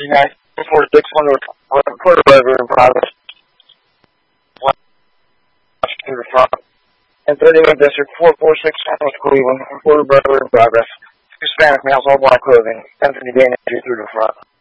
46 quarterback in progress. To the front. And 38 District 446 Southwest Cleveland, quarterback in progress. Hispanic males, all black clothing. Anthony Dana through the front.